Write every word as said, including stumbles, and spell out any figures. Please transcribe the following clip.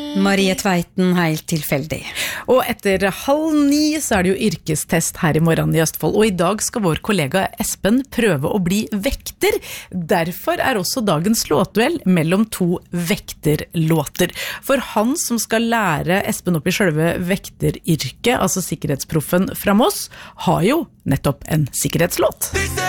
Marie Tveiten, helt tilfeldig. Og etter halv ni så er det jo yrkestest her i morgen i Østfold, og i dag skal vår kollega Espen prøve å bli vekter. Derfor er også dagens låtduell mellom to vekterlåter. For han som skal lære Espen opp i selve vekteryrket, altså sikkerhetsproffen fra Moss, har jo nettopp en sikkerhetslåt.